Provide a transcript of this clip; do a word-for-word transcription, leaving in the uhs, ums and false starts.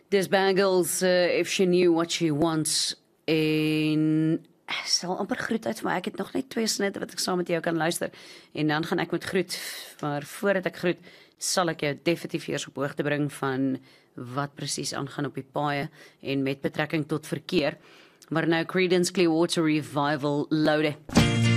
Dis Bangles, uh, If She Knew What She Wants, en ek sal amper groet uit, maar ek het nog net twee snitte wat ek saam met jou kan luister, en dan gaan ek met groet, maar voordat ek groet, sal ek jou definitief eers op hoogte bring van wat presies aangaan op die paaie, en met betrekking tot verkeer, maar nou Creedence Clearwater Revival, Loude.